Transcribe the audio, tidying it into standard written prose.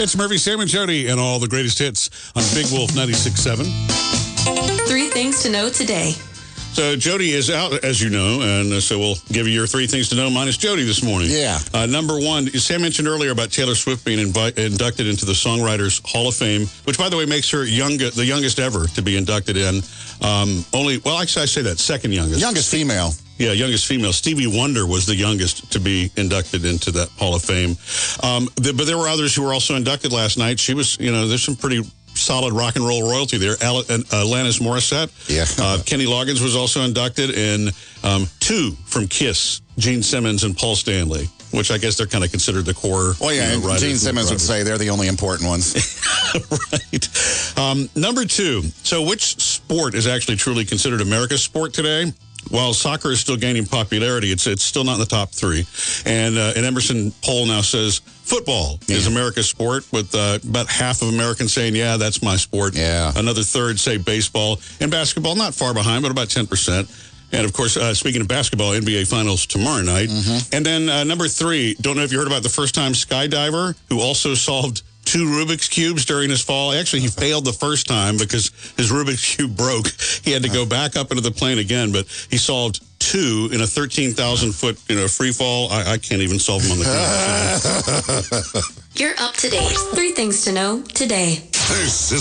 It's Murphy, Sam, and Jody, and all the greatest hits on Big Wolf 96.7. 3 things to know today. So Jody is out, as you know, and so we'll give you your 3 things to know minus Jody this morning. Yeah. Number 1, Sam mentioned earlier about Taylor Swift being inducted into the Songwriters Hall of Fame, which, by the way, makes her the youngest ever to be inducted in. Actually, I say that, second youngest. Youngest female. Yeah, youngest female. Stevie Wonder was the youngest to be inducted into that Hall of Fame. But there were others who were also inducted last night. She was, there's some pretty solid rock and roll royalty there. Alanis Morissette. Yeah. Kenny Loggins was also inducted, and 2 from Kiss, Gene Simmons and Paul Stanley, which I guess they're kind of considered the core. Well, yeah, and Gene Simmons would say they're the only important ones. Right. Number 2. So which sport is actually truly considered America's sport today? While soccer is still gaining popularity, it's still not in the top 3. And an Emerson poll now says football is America's sport, with about half of Americans saying, yeah, that's my sport. Yeah. Another third say baseball. And basketball, not far behind, but about 10%. And, of course, speaking of basketball, NBA Finals tomorrow night. Mm-hmm. And then number 3, don't know if you heard about the first-time skydiver who also solved 2 Rubik's Cubes during his fall. Actually, he failed the first time because his Rubik's Cube broke. He had to go back up into the plane again, but he solved 2 in a 13,000-foot free fall. I can't even solve them on the ground. You're up to date. 3 things to know today. This is